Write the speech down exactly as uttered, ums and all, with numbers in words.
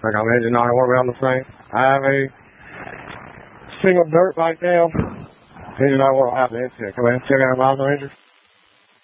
Like I'm engine not going around the same. I have a single dirt right now. Engine not going to have the instant. Come in, check out miles on engine.